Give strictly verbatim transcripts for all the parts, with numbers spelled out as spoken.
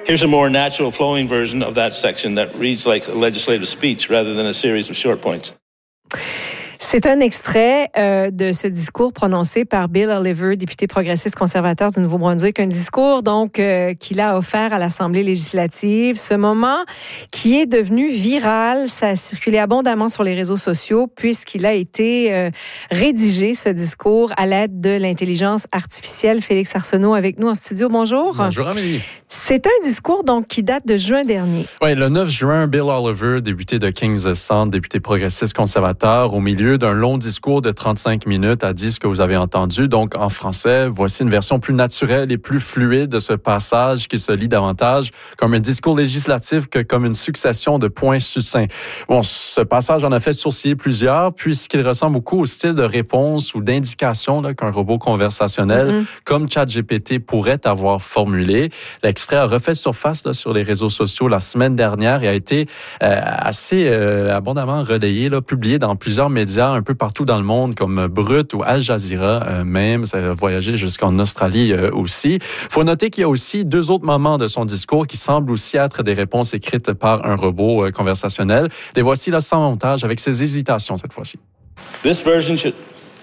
Here's a more natural flowing version of that section that reads like a legislative speech rather than a series of short points. C'est un extrait euh, de ce discours prononcé par Bill Oliver, député progressiste conservateur du Nouveau-Brunswick, un discours donc euh, qu'il a offert à l'Assemblée législative. Ce moment qui est devenu viral, ça a circulé abondamment sur les réseaux sociaux puisqu'il a été euh, rédigé, ce discours, à l'aide de l'intelligence artificielle. Félix Arsenault avec nous en studio. Bonjour. Bonjour Amélie. C'est un discours donc qui date de juin dernier. Oui, le neuf juin, Bill Oliver, député de Kings Centre, député progressiste conservateur, au milieu d'un long discours de trente-cinq minutes, a dit ce que vous avez entendu. Donc, en français, voici une version plus naturelle et plus fluide de ce passage qui se lit davantage comme un discours législatif que comme une succession de points succincts. Bon, ce passage en a fait sourciller plusieurs puisqu'il ressemble beaucoup au style de réponse ou d'indication là, qu'un robot conversationnel mm-hmm. comme ChatGPT pourrait avoir formulé. L'extrait a refait surface là, sur les réseaux sociaux la semaine dernière et a été euh, assez euh, abondamment relayé, là, publié dans plusieurs médias un peu partout dans le monde, comme Brut ou Al Jazeera euh, même. Ça a voyagé jusqu'en Australie euh, aussi. Il faut noter qu'il y a aussi deux autres moments de son discours qui semblent aussi être des réponses écrites par un robot euh, conversationnel. Les voici là sans montage, avec ses hésitations cette fois-ci. This version should...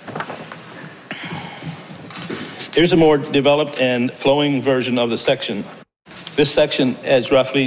Here's a more developed and flowing version of the section. This section is roughly...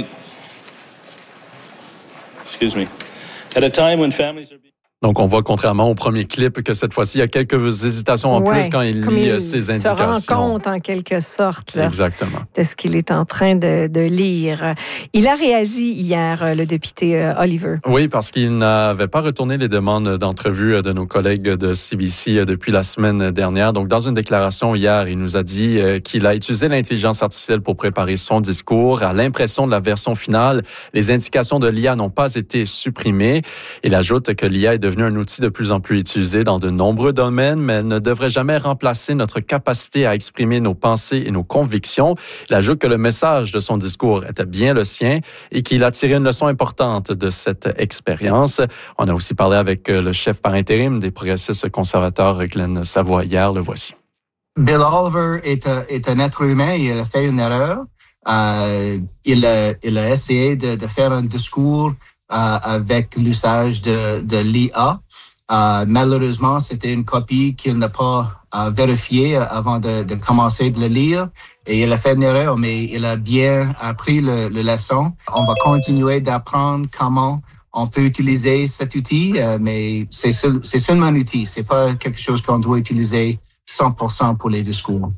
Excuse me. At a time when families are... Donc, on voit, contrairement au premier clip, que cette fois-ci, il y a quelques hésitations en ouais, plus quand il lit il ses indications. Il se rend compte, en quelque sorte, là, Exactement. de ce qu'il est en train de, de lire. Il a réagi hier, le député euh, Oliver. Oui, parce qu'il n'avait pas retourné les demandes d'entrevue de nos collègues de C B C depuis la semaine dernière. Donc, dans une déclaration hier, il nous a dit qu'il a utilisé l'intelligence artificielle pour préparer son discours. À l'impression de la version finale, les indications de l'I A n'ont pas été supprimées. Il ajoute que l'I A est devenue un outil de plus en plus utilisé dans de nombreux domaines, mais elle ne devrait jamais remplacer notre capacité à exprimer nos pensées et nos convictions. Il ajoute que le message de son discours était bien le sien et qu'il a tiré une leçon importante de cette expérience. On a aussi parlé avec le chef par intérim des progressistes conservateurs, Glenn Savoie, hier. Le voici. Bill Oliver est, est un être humain et il a fait une erreur. Euh, il, a, il a essayé de, de faire un discours Euh, avec l'usage de, de l'I A. Euh, malheureusement, c'était une copie qu'il n'a pas euh, vérifiée avant de, de commencer de le lire. Et il a fait une erreur, mais il a bien appris le, le leçon. On va continuer d'apprendre comment on peut utiliser cet outil, euh, mais c'est, seul, c'est seulement un outil. C'est pas quelque chose qu'on doit utiliser cent pour cent pour les discours.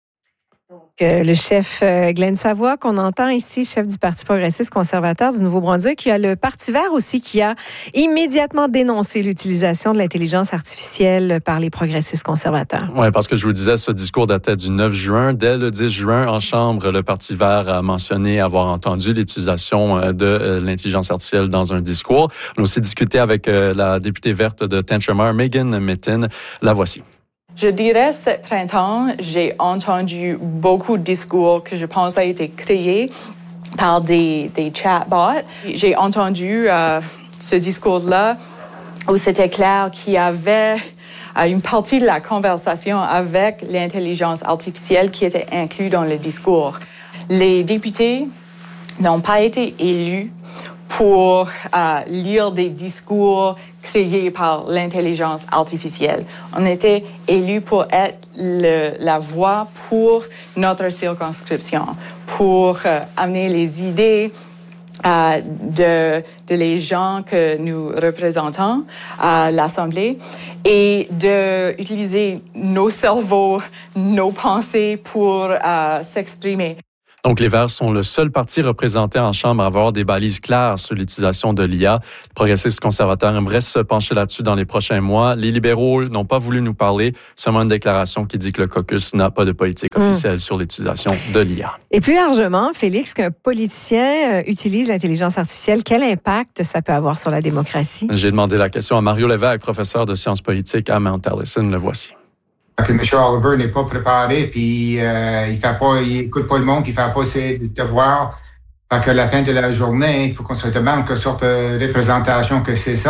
Le chef Glenn Savoie, qu'on entend ici, chef du Parti progressiste conservateur du Nouveau-Brunswick. Il y a le Parti vert aussi qui a immédiatement dénoncé l'utilisation de l'intelligence artificielle par les progressistes conservateurs. Oui, parce que je vous disais, ce discours datait du neuf juin. Dès le dix juin, en Chambre, le Parti vert a mentionné avoir entendu l'utilisation de l'intelligence artificielle dans un discours. On a aussi discuté avec la députée verte de Tantramar, Megan Mittin. La voici. Je dirais, ce printemps, j'ai entendu beaucoup de discours que je pense ont été créés par des, des chatbots. J'ai entendu euh, ce discours-là où c'était clair qu'il y avait euh, une partie de la conversation avec l'intelligence artificielle qui était inclue dans le discours. Les députés n'ont pas été élus pour euh, lire des discours créés par l'intelligence artificielle. On était élus pour être le, la voix pour notre circonscription, pour euh, amener les idées euh, de, de les gens que nous représentons à l'Assemblée et d'utiliser nos cerveaux, nos pensées pour euh, s'exprimer. Donc, les Verts sont le seul parti représenté en Chambre à avoir des balises claires sur l'utilisation de l'I A. Les progressistes conservateurs aimeraient se pencher là-dessus dans les prochains mois. Les libéraux n'ont pas voulu nous parler. Seulement une déclaration qui dit que le caucus n'a pas de politique officielle mmh. sur l'utilisation de l'I A. Et plus largement, Félix, qu'un politicien utilise l'intelligence artificielle, quel impact ça peut avoir sur la démocratie? J'ai demandé la question à Mario Lévesque, professeur de sciences politiques à Mount Allison. Le voici. Que M. Oliver n'est pas préparé, puis euh, il fait pas, il écoute pas le monde, puis il fait pas ses devoirs. Fait qu'à la fin de la journée, il faut qu'on se demande quelle sorte de représentation que c'est ça.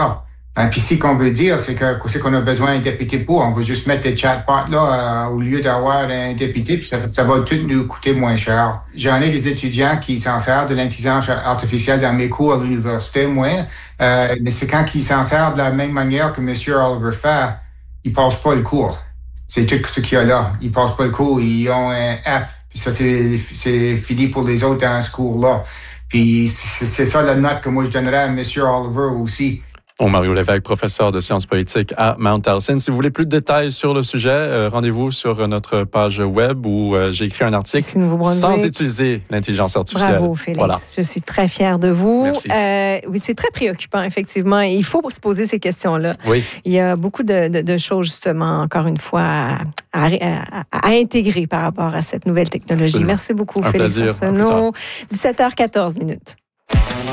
Et puis, ce qu'on veut dire, c'est que c'est qu'on a besoin d'un député pour. On va juste mettre des chatbots là euh, au lieu d'avoir un député, puis ça, ça va tout nous coûter moins cher. J'en ai des étudiants qui s'en servent de l'intelligence artificielle dans mes cours à l'université, moi. Euh, mais c'est quand ils s'en servent de la même manière que M. Oliver fait, ils passent pas le cours. C'est tout ce qu'il y a là. Ils passent pas le cours, ils ont un F. Puis ça, c'est, c'est fini pour les autres dans ce cours-là. Puis c'est, c'est ça la note que moi je donnerais à M. Oliver aussi. Bon, Mario Lévesque, professeur de sciences politiques à Mount Allison. Si vous voulez plus de détails sur le sujet, euh, rendez-vous sur notre page web où euh, j'ai écrit un article sans utiliser l'intelligence artificielle. Bravo, Félix. Voilà. Je suis très fière de vous. Merci. Euh, oui, c'est très préoccupant, effectivement. Et il faut se poser ces questions-là. Oui. Il y a beaucoup de, de, de choses, justement, encore une fois, à, à, à, à intégrer par rapport à cette nouvelle technologie. Absolument. Merci beaucoup, Un Félix plaisir. Arsenault. dix-sept heures quatorze minutes.